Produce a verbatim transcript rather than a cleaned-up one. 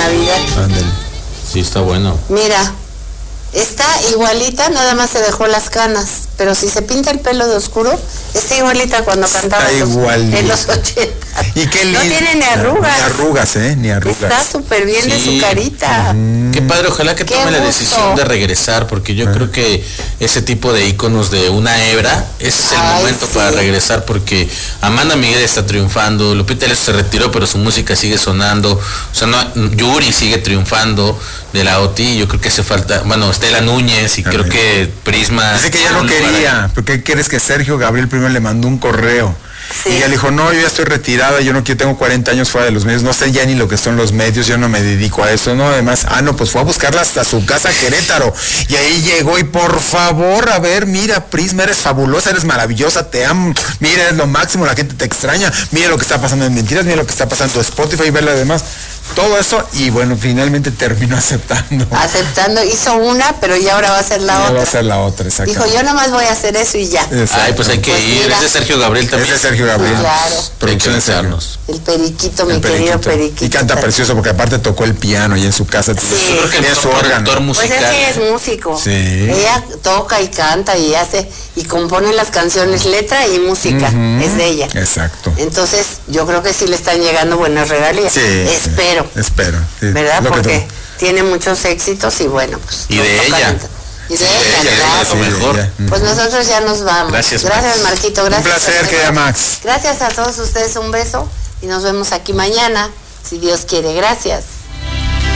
Navidad. Ándale. Sí, está bueno. Mira, está igualita, nada más se dejó las canas, pero si se pinta el pelo de oscuro, está igualita cuando cantaba Está igual. en los ochenta. Y qué lindo. No tiene ni arrugas. Ni arrugas, ¿eh? Ni arrugas. Está súper bien, sí, de su carita. Mm. Qué padre, ojalá que Qué tome la gusto. decisión de regresar, porque yo Ah. creo que ese tipo de íconos de una hebra, ese es el Ay, momento sí. para regresar, porque Amanda Miguel está triunfando, Lupita D'Alessio se retiró, pero su música sigue sonando, o sea, no, Yuri sigue triunfando de la O T I, yo creo que hace falta, bueno, Estela Núñez, y A creo ver. que Prisma... Dice que ya no un lugar quería, ahí. porque quieres que Sergio Gabriel primero le mandó un correo. Sí. Y ella le dijo, no, yo ya estoy retirada, yo no quiero, tengo cuarenta años fuera de los medios, no sé ya ni lo que son los medios, yo no me dedico a eso, ¿no? Además, ah, no, pues fue a buscarla hasta su casa Querétaro. Y ahí llegó y por favor, a ver, mira, Prisma, eres fabulosa, eres maravillosa, te amo, mira, eres lo máximo, la gente te extraña, mira lo que está pasando en Mentiras, mira lo que está pasando en Spotify y ver lo demás. Todo eso, y bueno, finalmente terminó aceptando. Aceptando, hizo una, pero ya ahora va a ser la Ya otra. va a ser la otra, exactamente. Dijo, yo nomás voy a hacer eso y ya. Exacto. Ay, pues hay que Pues ir, mira. es de Sergio Gabriel también. Ese es Sergio Gabriel. Sí, claro. Producción de Sergio. Pensarnos. El periquito, mi El querido periquito. periquito. Y canta precioso porque aparte tocó el piano y en su casa tiene Sí. su- Yo creo que el tiene su mejor órgano. productor Pues musical. es que es músico. Sí. Ella toca y canta y hace y compone las canciones, letra y música. Ujú. Es de ella. Exacto. Entonces, yo creo que sí le están llegando buenas regalías. Sí. Espero. Espero. Sí. ¿Verdad? Lo que Porque tú- tiene muchos éxitos y bueno, pues. Y nos de toca ella. cantar. Y de Sí, ella, de ella, claro. es lo mejor. ya. Pues nosotros ya nos vamos. Gracias, Gracias, Max. Marquito. Gracias. Un placer, Alfredo. querida Max. Gracias a todos ustedes. Un beso y nos vemos aquí mañana, si Dios quiere. Gracias.